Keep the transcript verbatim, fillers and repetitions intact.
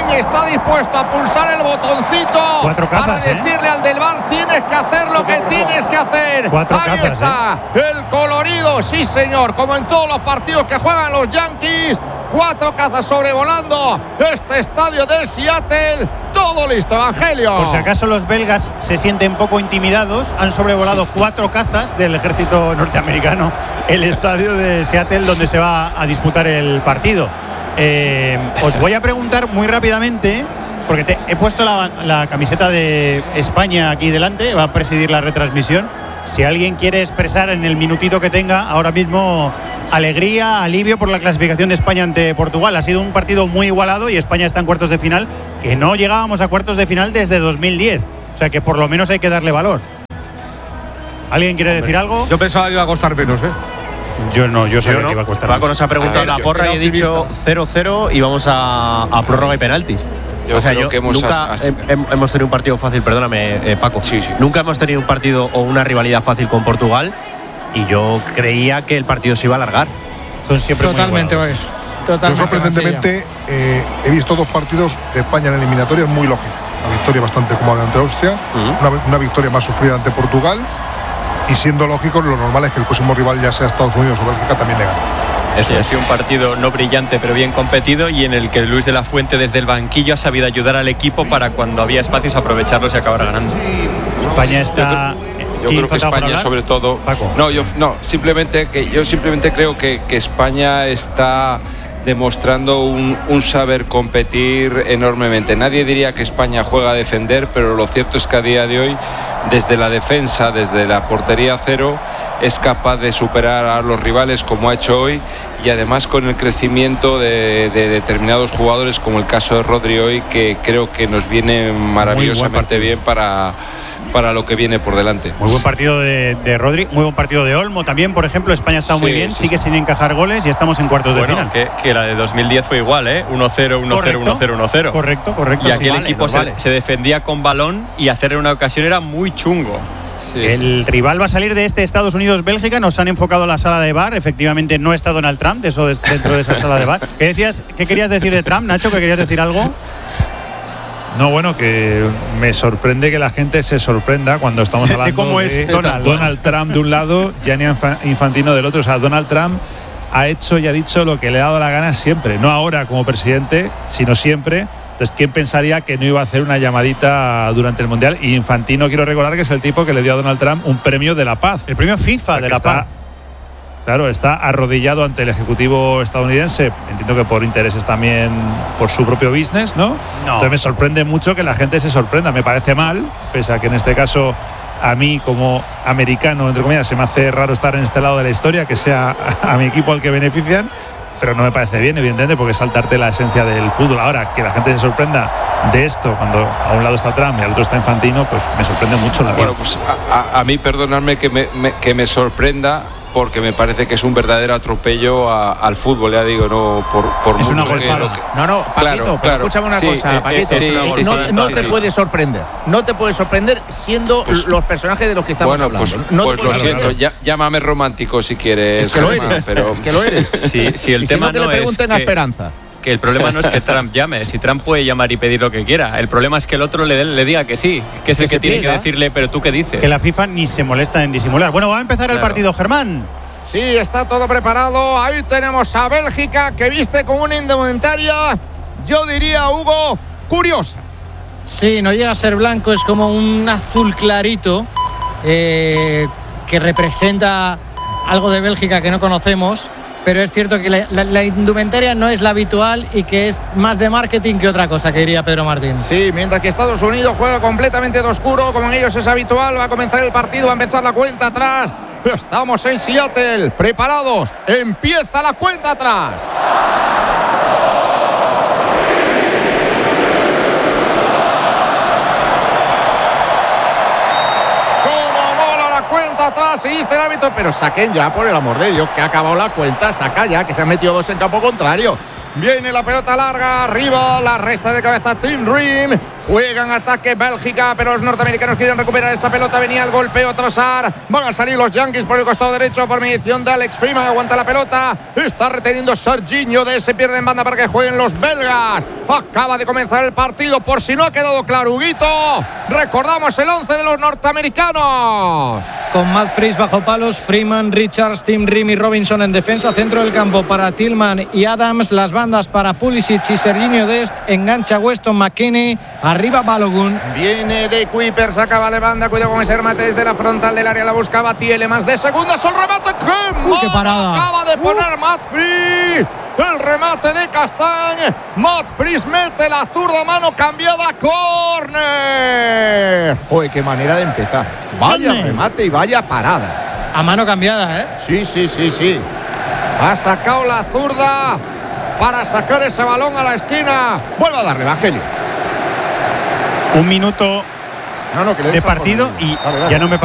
King está dispuesto a pulsar el botoncito Cuatro cazas, para decirle ¿eh? al del bar: tienes que hacer lo que tienes que hacer. Cuatro Ahí cazas, está, ¿eh? el colorido, sí señor, como en todos los partidos que juegan los Yankees. Cuatro cazas sobrevolando este estadio de Seattle. Todo listo, Evangelio. Por si acaso los belgas se sienten poco intimidados, han sobrevolado cuatro cazas del ejército norteamericano el estadio de Seattle donde se va a disputar el partido. Eh, os voy a preguntar muy rápidamente, porque te, he puesto la, la camiseta de España aquí delante, va a presidir la retransmisión. Si alguien quiere expresar en el minutito que tenga ahora mismo alegría, alivio por la clasificación de España ante Portugal. Ha sido un partido muy igualado y España está en cuartos de final, que no llegábamos a cuartos de final desde dos mil diez. O sea que por lo menos hay que darle valor. ¿Alguien quiere Hombre, decir algo? Yo pensaba que iba a costar menos, ¿eh? Yo no, yo sabía Yo no. que iba a costar Paco mucho. nos ha preguntado ver, la yo- porra era y he dicho optimista. cero cero y vamos a, a prórroga y penalti. Yo o sea, creo yo que hemos nunca as- as- he- he- hemos tenido un partido fácil, perdóname, eh, Paco. Sí, sí. Nunca hemos tenido un partido o una rivalidad fácil con Portugal y yo creía que el partido se iba a alargar. Son siempre Totalmente, muy pues. igualados. Yo Totalmente. sorprendentemente eh, he visto dos partidos de España en la eliminatoria muy lógicos. Una victoria bastante cómoda ante Austria, Uh-huh. una, una victoria más sufrida ante Portugal, y siendo lógico, lo normal es que el próximo rival, ya sea Estados Unidos o Bélgica, también le gane. Eso ha sido un partido no brillante pero bien competido y en el que Luis de la Fuente desde el banquillo ha sabido ayudar al equipo para cuando había espacios aprovecharlos y acabar ganando. España está. Yo ¿Quién creo que faltaba por España, hablar? sobre todo. Paco. No, yo no, simplemente que yo simplemente creo que, que España está demostrando un, un saber competir enormemente. Nadie diría que España juega a defender, pero lo cierto es que a día de hoy, desde la defensa, desde la portería cero, es capaz de superar a los rivales como ha hecho hoy, y además con el crecimiento de, de determinados jugadores, como el caso de Rodri hoy, que creo que nos viene maravillosamente bien para, para lo que viene por delante. Muy buen partido de, de Rodri, muy buen partido de Olmo también, por ejemplo. España ha estado muy Sí, bien, sí, sigue sin encajar goles y estamos en cuartos de Bueno, final. que, que la de dos mil diez fue igual, ¿eh? uno cero, uno cero, uno cero, uno cero. Correcto, correcto. Y aquí sí, el vale, equipo nos se, vale. se defendía con balón y hacer en una ocasión era muy chungo. Sí, El rival va a salir de este Estados Unidos-Bélgica. Nos han enfocado la sala de bar. Efectivamente, no está Donald Trump de eso, de- dentro de esa sala de bar. ¿Qué decías? ¿Qué querías decir de Trump, Nacho? ¿Que querías decir algo? No, bueno, que me sorprende que la gente se sorprenda cuando estamos De hablando cómo es de Donald. Donald Trump de un lado, Gianni Infa- Infantino del otro. O sea, Donald Trump ha hecho y ha dicho lo que le ha dado la gana siempre, no ahora como presidente, sino siempre. Entonces, ¿quién pensaría que no iba a hacer una llamadita durante el Mundial? Y Infantino, quiero recordar que es el tipo que le dio a Donald Trump un premio de la paz. El premio FIFA O sea, de que la está- paz. Claro, está arrodillado ante el Ejecutivo estadounidense. Entiendo que por intereses también, por su propio business, ¿no? No. Entonces me sorprende mucho que la gente se sorprenda. Me parece mal, pese a que en este caso a mí como americano, entre comillas, se me hace raro estar en este lado de la historia, que sea a, a mi equipo al que benefician, pero no me parece bien, evidentemente, porque es saltarte la esencia del fútbol. Ahora, que la gente se sorprenda de esto, cuando a un lado está Trump y al otro está Infantino, pues me sorprende mucho la Bueno, verdad. pues a, a- a mí perdonadme que me, me- que me sorprenda, porque me parece que es un verdadero atropello a- al fútbol, ya digo, no por, por Es una mucho que- golfada. lo que- No, no, Paquito, Claro, pero claro. escúchame una Sí, cosa, eh, Paquito. sí, Eh, sí, no sí, no sí, te sí. puede sorprender. No te puede sorprender siendo Pues- los personajes de los que estamos Bueno, hablando. pues, no te pues puede lo siento, sorprender. ya- llámame romántico si quieres. Es que lo Germán, eres, pero es que lo eres. Si, si el Y si tema no, que no le es pregunten a que- Esperanza. que el problema no es que Trump llame, si Trump puede llamar y pedir lo que quiera, el problema es que el otro le, le diga que sí, que es Que el que se tiene que pliega. decirle, pero tú qué dices. Que la FIFA ni se molesta en disimular. Bueno, va a empezar el Claro. partido, Germán. Sí, está todo preparado. Ahí tenemos a Bélgica, que viste con una indumentaria, yo diría, Hugo, curiosa. Sí, no llega a ser blanco, es como un azul clarito eh, que representa algo de Bélgica que no conocemos, pero es cierto que la, la- la indumentaria no es la habitual y que es más de marketing que otra cosa, que diría Pedro Martín. Sí, mientras que Estados Unidos juega completamente de oscuro, como en ellos es habitual, va a comenzar el partido, va a empezar la cuenta atrás. Estamos en Seattle, preparados, empieza la cuenta atrás. Como mola la cuenta atrás, y dice el árbitro, pero saquen ya, por el amor de Dios, que ha acabado la cuenta, saca ya, que se han metido dos en campo contrario. Viene la pelota larga, arriba, la resta de cabeza Tim Ream, Juegan ataque Bélgica, pero los norteamericanos quieren recuperar esa pelota. Venía el golpeo Trossard. Van a salir los Yankees por el costado derecho por mediación de Alex Freeman. Aguanta la pelota. Está reteniendo Serginho. De ese pierde en banda para que jueguen los belgas. Acaba de comenzar el partido. Por si no ha quedado claro, Huguito, recordamos el once de los norteamericanos. Con Matt Fries bajo palos, Freeman, Richards, Tim Rim y Robinson en defensa. Centro del campo para Tillman y Adams. Las bandas para Pulisic y Serginho Dest. Engancha Weston McKennie. Arriba Balogun. Viene de Kuipers, acaba de banda. Cuidado con ese remate desde la frontal del área. La buscaba Tielemans de segundas. El remate. ¡Qué, Uy, qué parada! Acaba de poner uh. Matt Fries. El remate de Castañ. Matt Fries mete la zurda, mano cambiada. ¡Córner! Joder, qué manera de empezar. Vaya ¿Dónde? remate y vaya parada. A mano cambiada, ¿eh? Sí, sí, sí, sí. Ha sacado la zurda para sacar ese balón a la esquina. Vuelve a darle, Evangelio. Un minuto No, no, que le de des algo, partido no. y Dale, dale. ya no me